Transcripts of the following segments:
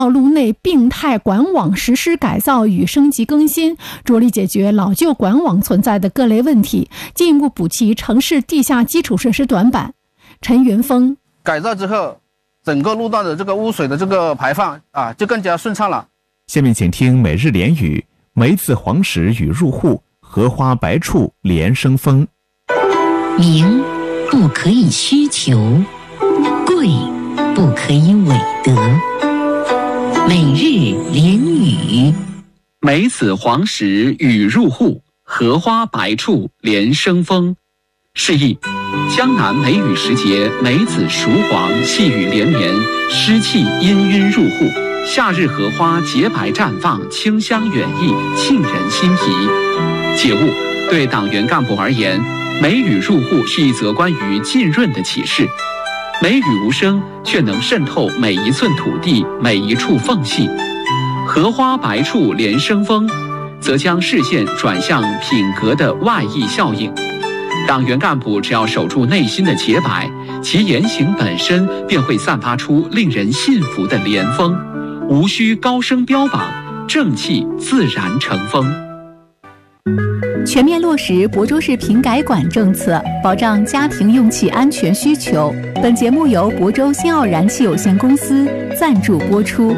道路内病态管网实施改造与升级更新，着力解决老旧管网存在的各类问题，进一步补齐城市地下基础设施短板。陈云峰： 改造之后，整个路段的这个污水的这个排放就更加顺畅了。 下面请听每日联语：梅子黄时雨入户，荷花白处连生风。 名不可以虚求，贵不可以伪德。每日联语： 梅子黄时雨入户，荷花白处连生风。示意江南梅雨时节，梅子熟黄，细雨连绵，湿气氤氲入户。夏日荷花洁白绽放，清香远溢，沁人心脾。解悟：对党员干部而言，梅雨入户是一则关于浸润的启示。梅雨无声，却能渗透每一寸土地，每一处缝隙。荷花白处连生风，则将视线转向品格的外溢效应。党员干部只要守住内心的洁白，其言行本身便会散发出令人信服的连风，无需高声标榜，正气自然成风。 全面落实亳州市品改管政策，保障家庭用气安全需求。本节目由亳州新奥燃气有限公司赞助播出。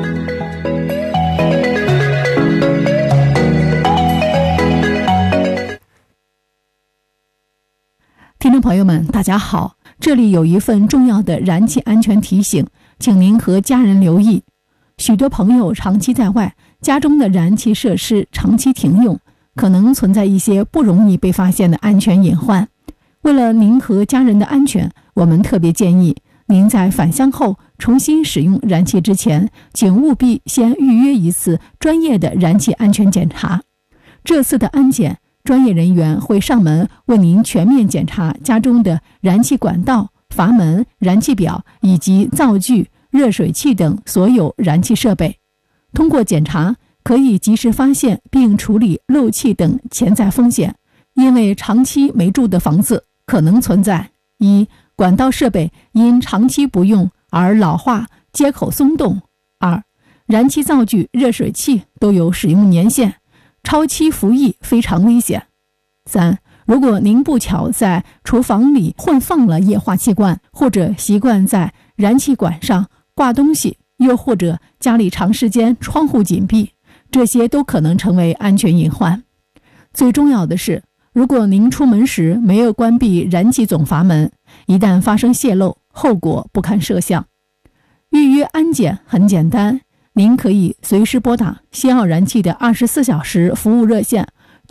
听众朋友们，大家好，这里有一份重要的燃气安全提醒，请您和家人留意。许多朋友长期在外，家中的燃气设施长期停用，可能存在一些不容易被发现的安全隐患。为了您和家人的安全，我们特别建议您在返乡后重新使用燃气之前，请务必先预约一次专业的燃气安全检查。这次的安检，专业人员会上门为您全面检查家中的燃气管道、阀门、燃气表以及灶具、热水器等所有燃气设备。通过检查，可以及时发现并处理漏气等潜在风险，因为长期没住的房子可能存在：一、管道设备因长期不用而老化、接口松动；二、燃气灶具、热水器都有使用年限，超期服役非常危险；三、如果您不巧在厨房里混放了液化气罐，或者习惯在燃气管上挂东西，又或者家里长时间窗户紧闭，这些都可能成为安全隐患。最重要的是，如果您出门时没有关闭燃气总阀门，一旦发生泄漏，后果不堪设想。预约安检很简单，您可以随时拨打新奥燃气的24小时服务热线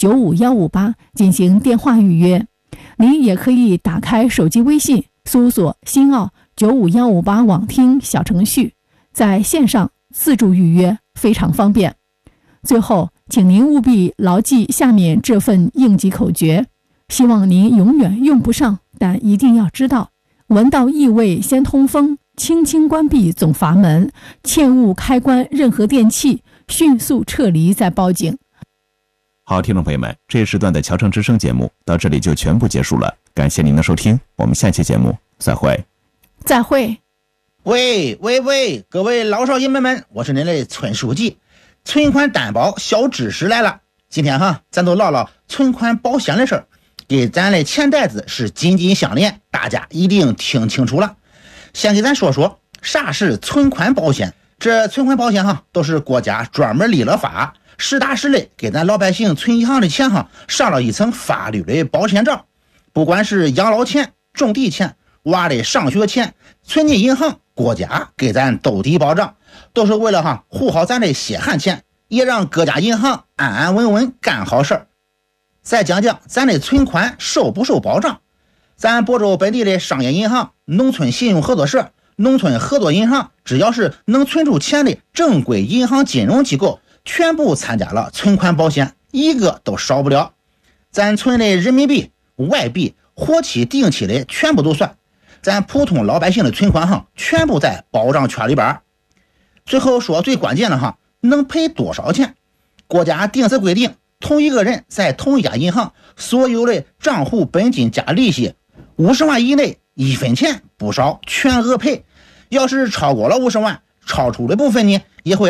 95158进行电话预约。您也可以打开手机微信，搜索新奥95158网听小程序，在线上自助预约，非常方便。最后，请您务必牢记下面这份应急口诀，希望您永远用不上，但一定要知道：闻到异味先通风，轻轻关闭总阀门，切勿开关任何电器，迅速撤离再报警。 好，听众朋友们，这一时段的侨城之声节目到这里就全部结束了，感谢您的收听，我们下期节目再会。 再会。 喂，各位老少爷们，我是您的村书记。存款担保小知识来了，今天咱都唠唠存款保险的事儿，给咱的钱袋子是紧紧相连，大家一定听清楚了。先给咱说说啥是存款保险。这存款保险都是国家专门立了法，实打实的给咱老百姓存银行的钱上了一层法律的保险罩。不管是养老钱、种地钱、娃的上学钱，存进银行，国家给咱兜底保障，都是为了护好咱的血汗钱，也让各家银行安安稳稳干好事儿。再讲讲咱的存款受不受保障。咱亳州本地的商业银行、农村信用合作社、农村合作银行，只要是能存出钱的正规银行金融机构，全部参加了存款保险，一个都少不了。咱存的人民币、外币、活期、定期的全部都算，咱普通老百姓的存款全部在保障圈里边。最后说最关键的能赔多少钱？国家定死规定，同一个人在同一家银行所有的账户本金加利息50万以内，1分钱不少，全额赔。要是超过了50万，超出的部分呢， 也会